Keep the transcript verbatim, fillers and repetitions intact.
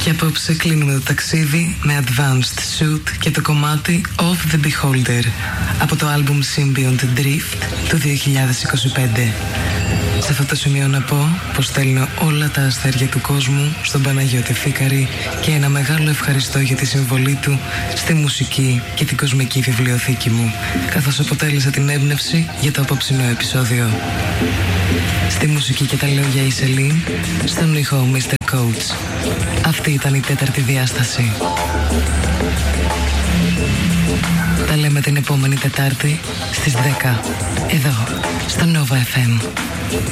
Και απόψε κλείνουμε το ταξίδι με Advanced Suit και το κομμάτι Of the Beholder από το άλμπουμ Symbiont Drift του δύο χιλιάδες είκοσι πέντε. Σε αυτό το σημείο να πω πως στέλνω όλα τα αστέρια του κόσμου στον Παναγιώτη Φίκαρη και ένα μεγάλο ευχαριστώ για τη συμβολή του στη μουσική και την κοσμική βιβλιοθήκη μου, καθώς αποτέλεσε την έμπνευση για το απόψινό επεισόδιο. Στη μουσική και τα λόγια η Σελήν, στον ήχο ο μίστερ Coach. Αυτή ήταν η τέταρτη διάσταση. Τα λέμε την επόμενη Τετάρτη στις δέκα, εδώ στο Nova εφ εμ.